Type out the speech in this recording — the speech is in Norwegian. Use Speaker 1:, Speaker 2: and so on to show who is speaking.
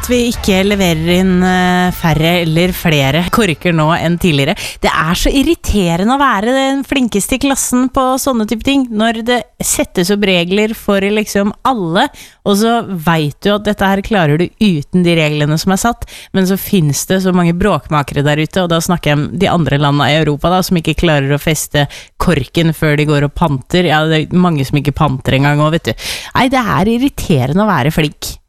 Speaker 1: at vi ikke leverer inn færre eller flere korker nå enn tidligere. Det så irriterende å være den flinkeste i klassen på sånne type ting, når det settes opp regler for liksom alle, og så vet du at dette her klarer du uten de reglene som satt, men så finnes det så mange bråkmakere der ute, og da snakker jeg om de andre landene i Europa da, som ikke klarer å feste korken før de går og panter. Ja, det mange som ikke panter en gang også, vet du. Nei, det irriterende å være flink.